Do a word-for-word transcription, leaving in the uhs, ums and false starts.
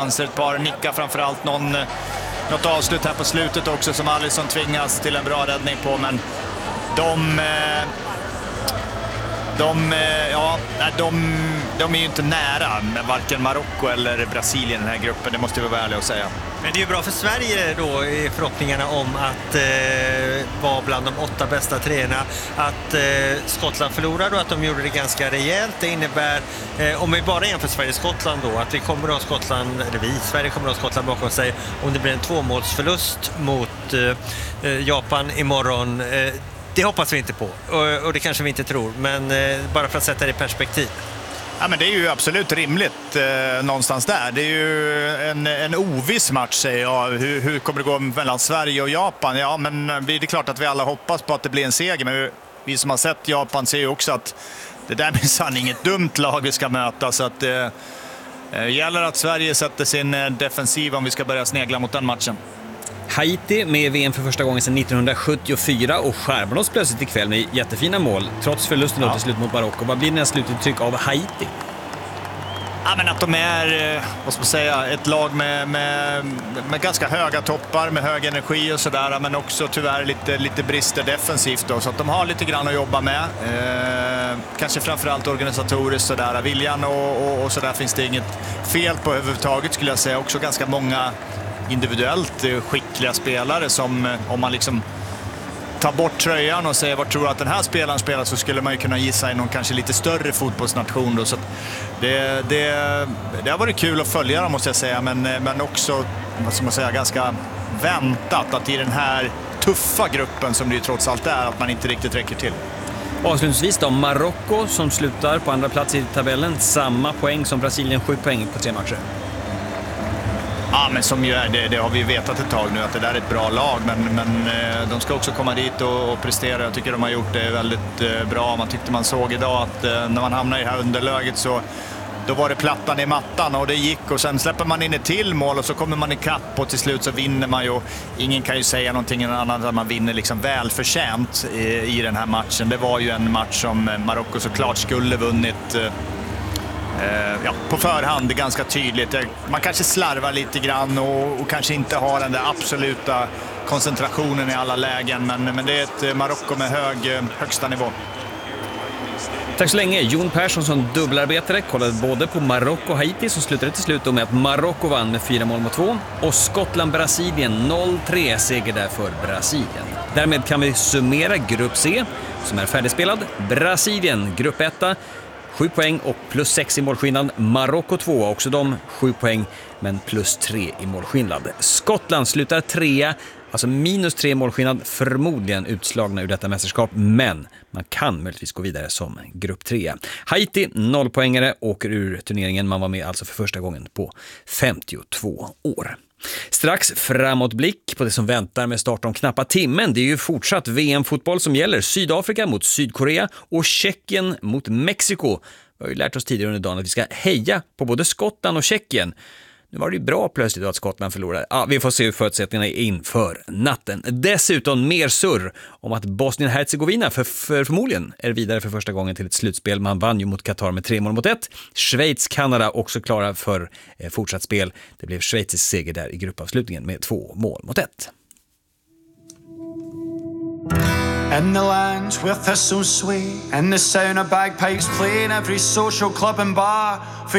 chanser, ett par nickar framförallt, någon, något avslut här på slutet också som Alisson tvingas till en bra räddning på, men de... Eh, De, ja, de, de är ju inte nära med varken Marocko eller Brasilien i den här gruppen, det måste vi vara ärliga att säga. Men det är ju bra för Sverige då i förhoppningarna om att eh, vara bland de åtta bästa treorna. Att eh, Skottland förlorar då, att de gjorde det ganska rejält. Det innebär, eh, om vi bara jämför Sverige-Skottland då, att vi kommer att ha Skottland, eller vi, Sverige kommer att ha Skottland bakom sig om det blir en tvåmålsförlust mot eh, Japan imorgon. Eh, Det hoppas vi inte på, och, och det kanske vi inte tror, men eh, bara för att sätta det i perspektiv. Ja, men det är ju absolut rimligt eh, någonstans där. Det är ju en, en oviss match, säger jag. Hur, hur kommer det gå mellan Sverige och Japan? Ja, men det är klart att vi alla hoppas på att det blir en seger, men vi som har sett Japan ser ju också att det där är sann inget dumt lag vi ska möta, så att det eh, gäller att Sverige sätter sin defensiv om vi ska börja snegla mot den matchen. Haiti med i V M för första gången sedan nittonhundrasjuttiofyra och skärmar oss plötsligt ikväll med jättefina mål trots förlusten ja. till slut mot Marocko. Vad blir det slutintryck av Haiti? Ja, men att de är, vad ska man säga, ett lag med, med, med ganska höga toppar, med hög energi och sådär, men också tyvärr lite, lite brister defensivt då, så att de har lite grann att jobba med. Eh, kanske framförallt organisatoriskt sådär. Viljan och, och, och sådär finns det inget fel på överhuvudtaget, skulle jag säga. Också ganska många individuellt skickliga spelare som, om man liksom tar bort tröjan och säger vad tror du att den här spelaren spelar, så skulle man ju kunna gissa i någon kanske lite större fotbollsnation då. Så att det, det, det har varit kul att följa dem, måste jag säga, men, men också, vad ska man säga, ganska väntat att i den här tuffa gruppen som det ju trots allt är, att man inte riktigt räcker till. Avslutningsvis då, Marocko som slutar på andra plats i tabellen, samma poäng som Brasilien, sju poäng på tre matcher. Ja, men som ju är, det, det har vi vetat ett tag nu, att det där är ett bra lag, men, men de ska också komma dit och, och prestera. Jag tycker de har gjort det väldigt eh, bra. Man tyckte man såg idag att eh, när man hamnar i det här underläget så då var det plattan i mattan och det gick, och sen släpper man in ett till mål och så kommer man i kapp och till slut så vinner man ju. Ingen kan ju säga någonting annat än att man vinner liksom välförtjänt i, i den här matchen. Det var ju en match som Marocko såklart skulle vunnit eh, Ja, på förhand, det är ganska tydligt. Man kanske slarvar lite grann och, och kanske inte har den där absoluta koncentrationen i alla lägen, men, men det är ett Marocko med hög, högsta nivå. Tack så länge. Jon Persson som dubbelarbetare kollade både på Marocko och Haiti, som slutade till slut med att Marocko vann med fyra mål mot två, och Skottland-Brasilien noll tre seger där för Brasilien. Därmed kan vi summera grupp C som är färdigspelad. Brasilien, grupp ett, sju poäng och plus sex i målskillnad. Marocko två, också de sju poäng men plus tre i målskillnad. Skottland slutar trea, alltså minus tre målskillnad, förmodligen utslagna ur detta mästerskap, men man kan möjligtvis gå vidare som grupp tre. Haiti, noll poängare, åker ur turneringen. Man var med alltså för första gången på femtiotvå år. Strax framåtblick på det som väntar med start om knappa timmen. Det är ju fortsatt V M-fotboll som gäller. Sydafrika mot Sydkorea och Tjeckien mot Mexiko. Vi har ju lärt oss tidigare under dagen att vi ska heja på både Skottland och Tjeckien. Nu var det ju bra plötsligt att Skottland förlorade. Ja, vi får se hur förutsättningarna är inför natten. Dessutom mer surr om att Bosnien-Herzegovina för, för förmodligen är vidare för första gången till ett slutspel. Man vann ju mot Qatar med tre mål mot ett. Schweiz, Kanada också klara för eh, fortsatt spel. Det blev Schweiz seger där i gruppavslutningen med två mål mot ett. In the lands where thistles sway, and the sound of bagpipes play in every social club and bar.